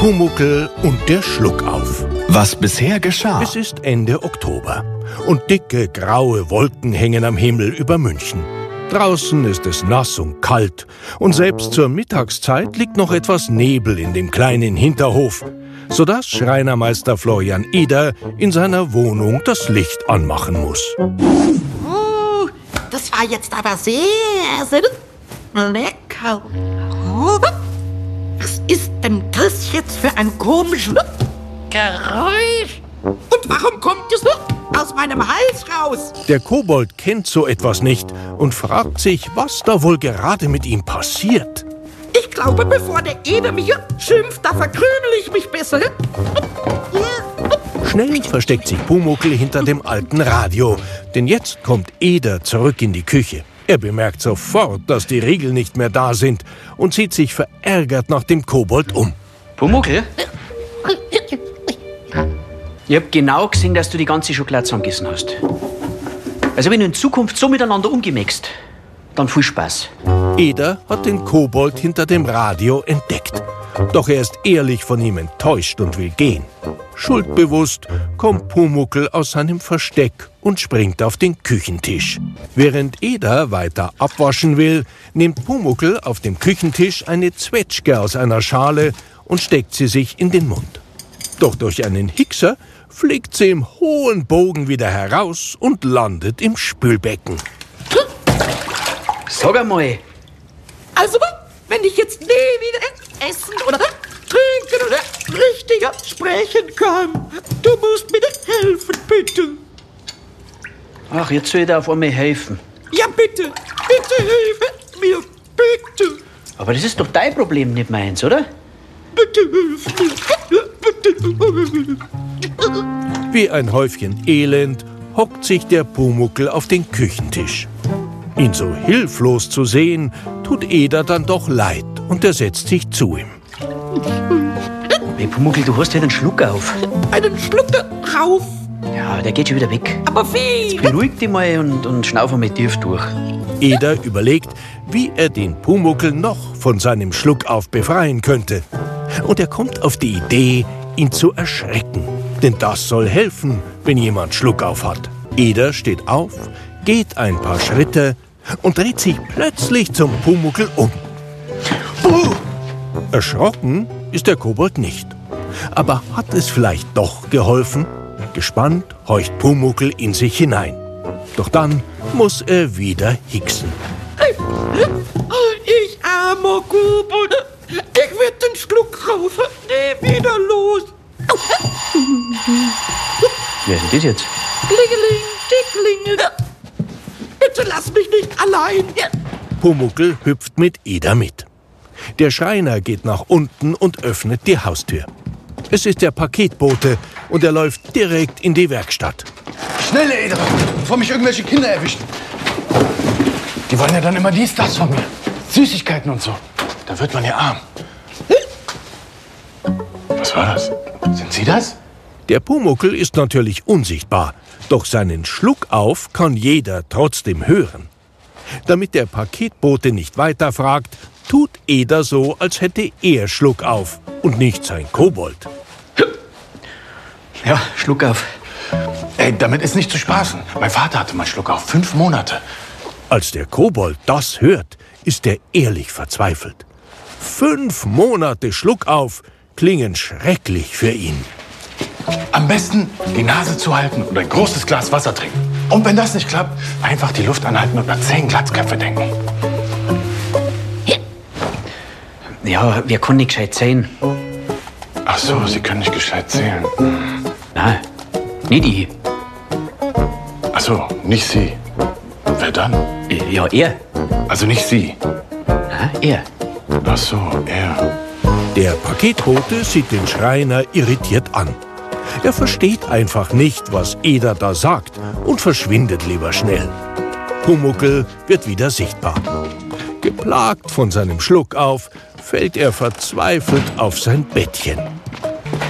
Pumuckl und der Schluckauf. Was bisher geschah. Es ist Ende Oktober und dicke, graue Wolken hängen am Himmel über München. Draußen ist es nass und kalt und selbst zur Mittagszeit liegt noch etwas Nebel in dem kleinen Hinterhof, sodass Schreinermeister Florian Eder in seiner Wohnung das Licht anmachen muss. Oh, das war jetzt aber sehr lecker. Oh, was ist denn das jetzt für ein komisches Geräusch? Und warum kommt es aus meinem Hals raus? Der Kobold kennt so etwas nicht und fragt sich, was da wohl gerade mit ihm passiert. Ich glaube, bevor der Eder mich schimpft, da verkrümel ich mich besser. Schnell versteckt sich Pumuckl hinter dem alten Radio, denn jetzt kommt Eder zurück in die Küche. Er bemerkt sofort, dass die Riegel nicht mehr da sind und sieht sich verärgert nach dem Kobold um. Pumuckl? Ich hab genau gesehen, dass du die ganze Schokolade zusammengegessen hast. Also wenn du in Zukunft so miteinander umgemixt, dann viel Spaß. Eder hat den Kobold hinter dem Radio entdeckt. Doch er ist ehrlich von ihm enttäuscht und will gehen. Schuldbewusst kommt Pumuckl aus seinem Versteck und springt auf den Küchentisch. Während Eder weiter abwaschen will, nimmt Pumuckl auf dem Küchentisch eine Zwetschge aus einer Schale und steckt sie sich in den Mund. Doch durch einen Hickser fliegt sie im hohen Bogen wieder heraus und landet im Spülbecken. Sag einmal. Also, wenn ich jetzt nie wieder essen oder trinken oder richtig sprechen kann, du musst mir helfen, bitte. Ach, jetzt soll ich dir auf einmal helfen. Ja, bitte, bitte hilf mir, bitte. Aber das ist doch dein Problem, nicht meins, oder? Bitte hilf mir, bitte. Wie ein Häufchen Elend hockt sich der Pumuckl auf den Küchentisch. Ihn so hilflos zu sehen, tut Eder dann doch leid und er setzt sich zu ihm. Hey, Pumuckl, du hast ja einen Schluck auf. Einen Schluck drauf. Ja, der geht schon wieder weg. Aber wie? Beruhig dich mal und schnauf einmal tief durch. Eder überlegt, wie er den Pumuckl noch von seinem Schluckauf befreien könnte. Und er kommt auf die Idee, ihn zu erschrecken. Denn das soll helfen, wenn jemand Schluckauf hat. Eder steht auf, geht ein paar Schritte und dreht sich plötzlich zum Pumuckl um. Erschrocken ist der Kobold nicht. Aber hat es vielleicht doch geholfen? Gespannt horcht Pumuckl in sich hinein. Doch dann muss er wieder hicksen. Ich armer Kobold. Ich werd den Schluck rauf. Nee, wieder los. Wer ist denn das jetzt? Klingeling, Tickling. Bitte lass mich nicht allein. Pumuckl hüpft mit Eder mit. Der Schreiner geht nach unten und öffnet die Haustür. Es ist der Paketbote und er läuft direkt in die Werkstatt. Schnell, Eder, bevor mich irgendwelche Kinder erwischen. Die wollen ja dann immer dies, das von mir. Süßigkeiten und so. Da wird man ja arm. Was war das? Sind Sie das? Der Pumuckl ist natürlich unsichtbar, doch seinen Schluckauf kann jeder trotzdem hören. Damit der Paketbote nicht weiterfragt, tut Eder so, als hätte er Schluckauf und nicht sein Kobold. Ja, Schluck auf. Ey, damit ist nicht zu spaßen. Mein Vater hatte mal Schluck auf 5 Monate. Als der Kobold das hört, ist er ehrlich verzweifelt. 5 Monate Schluckauf klingen schrecklich für ihn. Am besten die Nase zuhalten und ein großes Glas Wasser trinken. Und wenn das nicht klappt, einfach die Luft anhalten und an 10 Glatzköpfe denken. Ja, wir können nicht gescheit sehen. Ach so, Sie können nicht gescheit zählen. Nein, nicht ich. Ach so, nicht Sie. Wer dann? Ja, er. Also nicht Sie. Nein, er. Ach so, er. Der Paketbote sieht den Schreiner irritiert an. Er versteht einfach nicht, was Eder da sagt und verschwindet lieber schnell. Pumuckl wird wieder sichtbar. Geplagt von seinem Schluckauf fällt er verzweifelt auf sein Bettchen.